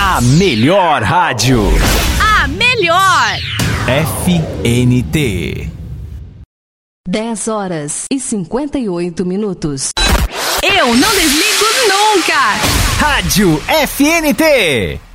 A melhor rádio. A melhor. FNT. 10h58. Eu não desligo nunca. Rádio FNT.